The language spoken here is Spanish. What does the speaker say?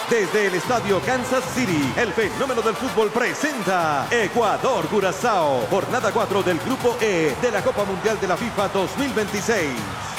Desde el estadio Kansas City, el fenómeno del fútbol presenta Ecuador-Curazao, jornada 4 del Grupo E de la Copa Mundial de la FIFA 2026.